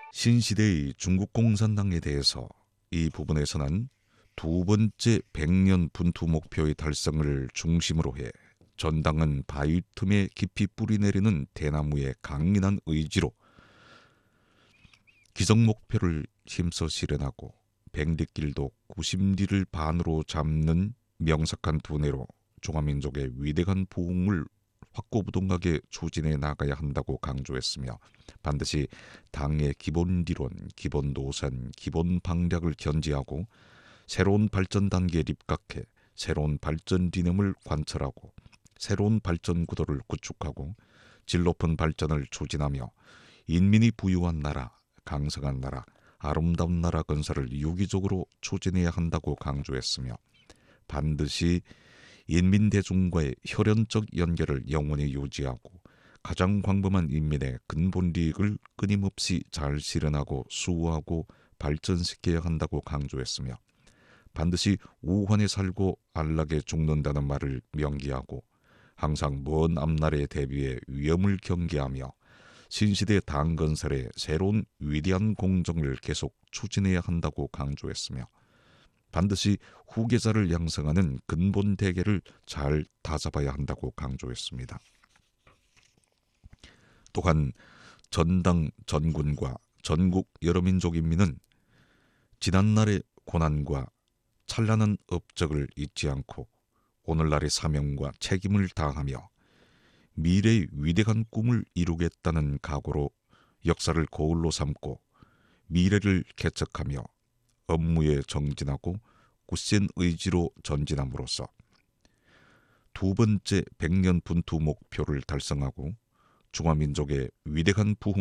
신시대의 중국 공산당에 대해서 이 부분에서는 두 번째 100년 분투 목표의 달성을 중심으로 해 전당은 바위 틈에 깊이 뿌리내리는 대나무의 강인한 의지로 기성 목표를 힘써 실현하고 백리길도 90리를 반으로 잡는 명석한 두뇌로 중화민족의 위대한 부흥을 확고부동하게 추진해 나가야 한다고 강조했으며 반드시 당의 기본 리론, 기본 노선, 기본 방략을 견지하고 새로운 발전 단계에 입각해 새로운 발전 리념을 관철하고 새로운 발전 구도를 구축하고 질 높은 발전을 추진하며 인민이 부유한 나라, 강성한 나라, 아름다운 나라 건설을 유기적으로 추진해야 한다고 강조했으며 반드시 인민대중과의 혈연적 연결을 영원히 유지하고 가장 광범한 인민의 근본利益을 끊임없이 잘 실현하고 수호하고 발전시켜야 한다고 강조했으며 반드시 우환에 살고 안락에 죽는다는 말을 명기하고 항상 먼 앞날에 대비해 위험을 경계하며 신시대 당 건설의 새로운 위대한 공정을 계속 추진해야 한다고 강조했으며 반드시 후계자를 양성하는 근본 대계를 잘 다잡아야 한다고 강조했습니다. 또한 전당 전군과 전국 여러 민족 인민은 지난날의 고난과 찬란한 업적을 잊지 않고 오늘날의 사명과 책임을 다하며 미래의 위대한 꿈을 이루겠다는 각오로 역사를 거울로 삼고 미래를 개척하며 업무에 정진하고 굳센 의지로 전진함으로써 두 번째 100년 분투 목표를 달성하고 중화민족의 위대한 부흥